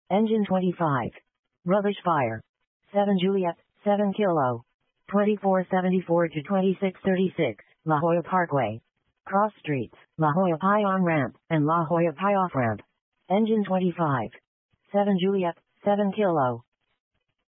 Engine 25. Rubbish Fire. 7 Juliet, 7 Kilo. 2474 to 2636, La Jolla Parkway. Cross Streets, La Jolla Pie on-ramp, and La Jolla Pie off-ramp. Engine 25. 7 Juliet, 7 Kilo.